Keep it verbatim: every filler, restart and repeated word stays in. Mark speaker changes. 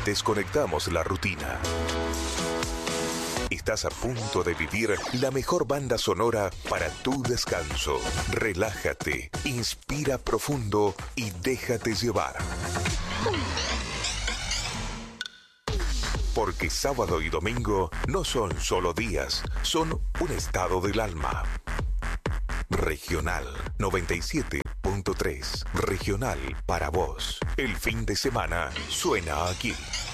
Speaker 1: Desconectamos la rutina. Estás a punto de vivir la mejor banda sonora para tu descanso. Relájate, inspira profundo y déjate llevar. Porque sábado y domingo no son solo días, son un estado del alma. Regional noventa y siete punto tres. Regional para vos. El fin de semana suena aquí.